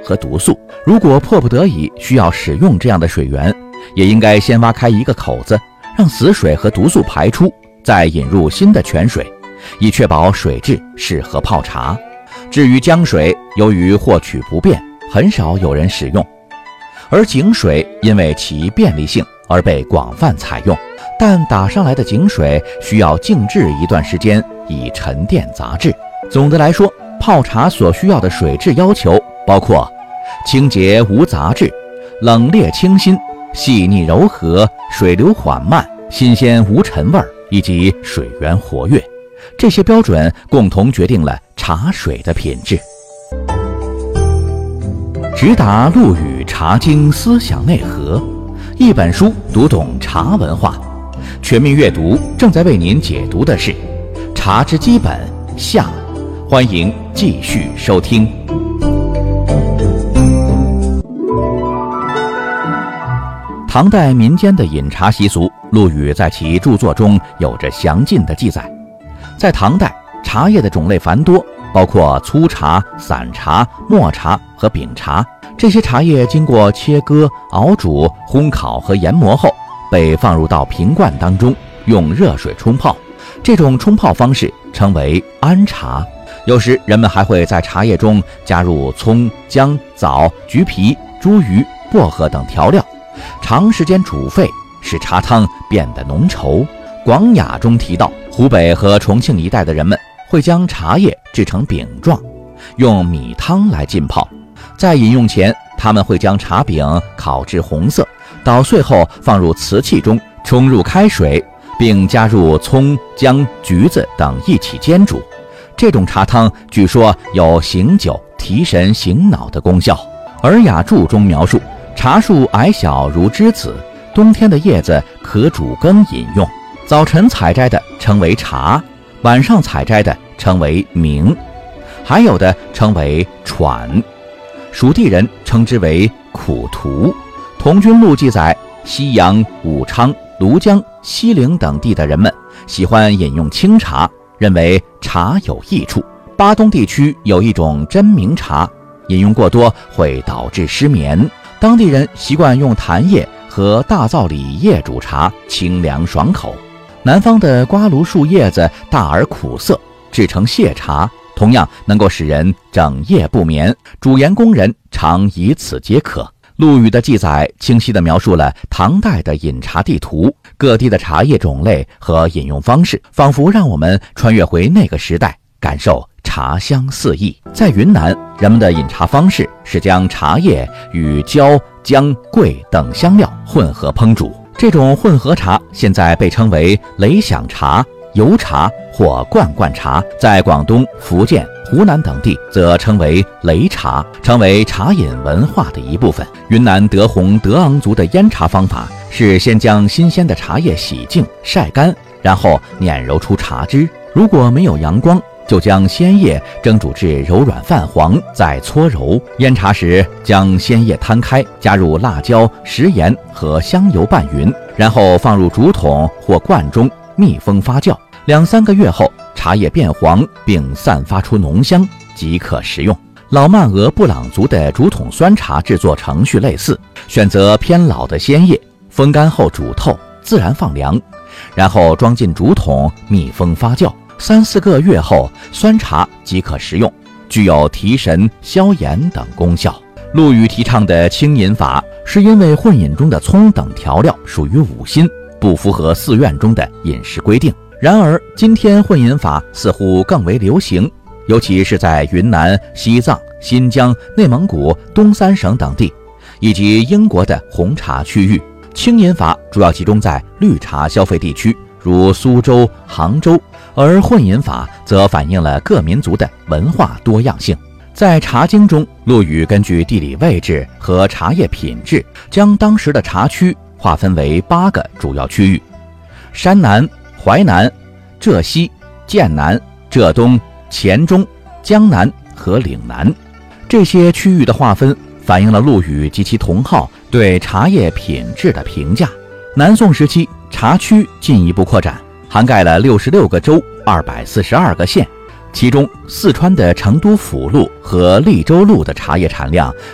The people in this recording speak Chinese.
和毒素。如果迫不得已需要使用这样的水源，也应该先挖开一个口子，让死水和毒素排出，再引入新的泉水，以确保水质适合泡茶。至于江水，由于获取不便，很少有人使用，而井水因为其便利性而被广泛采用。但打上来的井水需要静置一段时间，以沉淀杂质。总的来说，泡茶所需要的水质要求包括清洁无杂质、冷冽清新、细腻柔和、水流缓慢、新鲜无陈味以及水源活跃。这些标准共同决定了茶水的品质。直达陆羽茶经思想内核，一本书读懂茶文化。全民阅读正在为您解读的是《茶之基本》下，欢迎继续收听。唐代民间的饮茶习俗，陆羽在其著作中有着详尽的记载。在唐代，茶叶的种类繁多，包括粗茶、散茶、末茶和饼茶。这些茶叶经过切割、熬煮、烘烤和研磨后，被放入到瓶罐当中，用热水冲泡。这种冲泡方式称为安茶。有时人们还会在茶叶中加入葱、姜、枣、橘皮、茱萸、薄荷等调料，长时间煮沸，使茶汤变得浓稠。广雅中提到，湖北和重庆一带的人们会将茶叶制成饼状，用米汤来浸泡。在饮用前，他们会将茶饼烤至红色，捣碎后放入瓷器中，冲入开水，并加入葱、姜、橘子等一起煎煮。这种茶汤据说有醒酒、提神醒脑的功效。《尔雅注》中描述，茶树矮小如栀子，冬天的叶子可煮羹饮用。早晨采摘的称为茶，晚上采摘的称为茗，还有的称为喘。蜀地人称之为苦荼。同军录记载，西阳、武昌、庐江、西陵等地的人们喜欢饮用清茶，认为茶有益处。巴东地区有一种真名茶，饮用过多会导致失眠。当地人习惯用檀叶和大枣李叶煮茶，清凉爽口。南方的瓜芦树叶子大而苦涩，制成泻茶，同样能够使人整夜不眠，煮盐工人常以此解渴。陆羽的记载清晰地描述了唐代的饮茶地图，各地的茶叶种类和饮用方式，仿佛让我们穿越回那个时代，感受茶香四溢。在云南，人们的饮茶方式是将茶叶与椒、姜、桂等香料混合烹煮。这种混合茶现在被称为雷响茶、油茶或罐罐茶，在广东、福建、湖南等地则称为擂茶，成为茶饮文化的一部分。云南德宏德昂族的腌茶方法是先将新鲜的茶叶洗净、晒干，然后碾揉出茶汁。如果没有阳光，就将鲜叶蒸煮至柔软泛黄，再搓揉。腌茶时，将鲜叶摊开，加入辣椒、食盐和香油拌匀，然后放入竹筒或罐中密封发酵。2-3个月后，茶叶变黄并散发出浓香，即可食用。老曼俄布朗族的竹筒酸茶制作程序类似，选择偏老的鲜叶，风干后煮透，自然放凉，然后装进竹筒密封发酵。3-4个月后，酸茶即可食用，具有提神、消炎等功效。陆羽提倡的清饮法，是因为混饮中的葱等调料属于五辛，不符合寺院中的饮食规定。然而，今天混饮法似乎更为流行，尤其是在云南、西藏、新疆、内蒙古、东三省等地，以及英国的红茶区域。清饮法主要集中在绿茶消费地区，如苏州、杭州，而混饮法则反映了各民族的文化多样性。在《茶经》中，陆羽根据地理位置和茶叶品质，将当时的茶区划分为8个主要区域：山南、淮南、浙西、剑南、浙东、黔中、江南和岭南。这些区域的划分反映了陆羽及其同好对茶叶品质的评价。南宋时期，茶区进一步扩展，涵盖了66个州、242个县，其中四川的成都府路和利州路的茶叶产量